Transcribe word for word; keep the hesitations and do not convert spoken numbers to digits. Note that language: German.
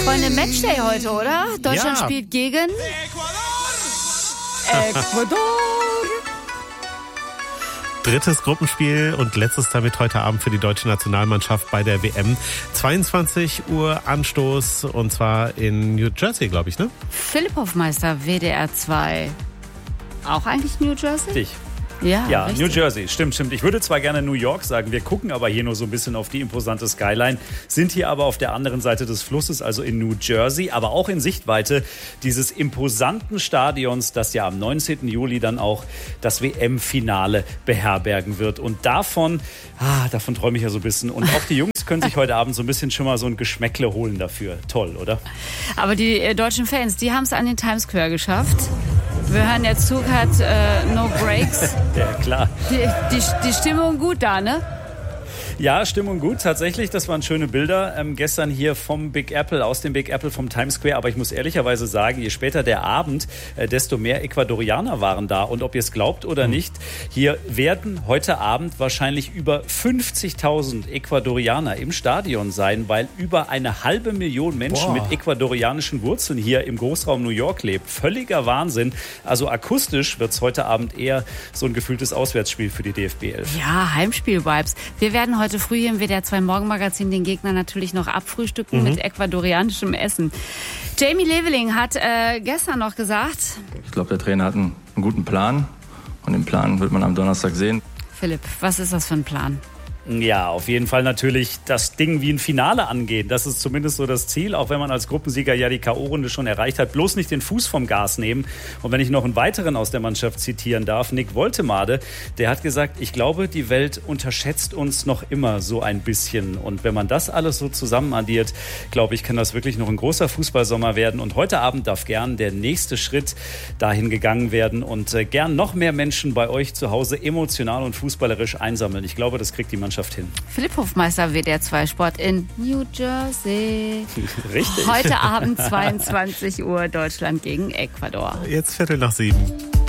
Freunde, Matchday heute, oder? Deutschland Ja. spielt gegen Ecuador. Drittes Gruppenspiel und letztes damit heute Abend für die deutsche Nationalmannschaft bei der W M. zweiundzwanzig Uhr Anstoß und zwar in New Jersey, glaube ich, ne? Philipp Hofmeister, W D R zwei. Auch eigentlich New Jersey? Richtig. Ja, Ja, richtig. New Jersey, stimmt, stimmt. Ich würde zwar gerne New York sagen, wir gucken aber hier nur so ein bisschen auf die imposante Skyline, sind hier aber auf der anderen Seite des Flusses, also in New Jersey, aber auch in Sichtweite dieses imposanten Stadions, das ja am neunzehnten Juli dann auch das W M-Finale beherbergen wird. Und davon, ah, davon träume ich ja so ein bisschen. Und auch die Jungs können sich heute Abend so ein bisschen schon mal so ein Geschmäckle holen dafür. Toll, oder? Aber die äh, deutschen Fans, die haben es an den Times Square geschafft. Wir hören, der Zug hat äh, No Breaks. Ja, klar. Die, die, die Stimmung gut da, ne? Ja, Stimmung gut, tatsächlich. Das waren schöne Bilder ähm, gestern hier vom Big Apple, aus dem Big Apple vom Times Square. Aber ich muss ehrlicherweise sagen, je später der Abend, äh, desto mehr Ecuadorianer waren da. Und ob ihr es glaubt oder nicht, hier werden heute Abend wahrscheinlich über fünfzigtausend Ecuadorianer im Stadion sein, weil über eine halbe Million Menschen Boah. mit ecuadorianischen Wurzeln hier im Großraum New York lebt. Völliger Wahnsinn. Also akustisch wird es heute Abend eher so ein gefühltes Auswärtsspiel für die D F B elf. Ja, Heimspiel-Vibes. Wir werden heute früh hier im W D R zwei Morgenmagazin den Gegner natürlich noch abfrühstücken Mhm. mit ecuadorianischem Essen. Jamie Leveling hat äh, gestern noch gesagt, Ich glaube, der Trainer hat einen, einen guten Plan und den Plan wird man am Donnerstag sehen. Philipp, was ist das für ein Plan? Ja, auf jeden Fall natürlich das Ding wie ein Finale angehen. Das ist zumindest so das Ziel, auch wenn man als Gruppensieger ja die K O-Runde schon erreicht hat. Bloß nicht den Fuß vom Gas nehmen. Und wenn ich noch einen weiteren aus der Mannschaft zitieren darf, Nick Woltemade, der hat gesagt, ich glaube, die Welt unterschätzt uns noch immer so ein bisschen. Und wenn man das alles so zusammen addiert, glaube ich, kann das wirklich noch ein großer Fußballsommer werden. Und heute Abend darf gern der nächste Schritt dahin gegangen werden und äh, gern noch mehr Menschen bei euch zu Hause emotional und fußballerisch einsammeln. Ich glaube, das kriegt die Mannschaft hin. Philipp Hofmeister, W D R zwei Sport in New Jersey. Richtig. Heute Abend zweiundzwanzig Uhr Deutschland gegen Ecuador. Jetzt Viertel nach sieben.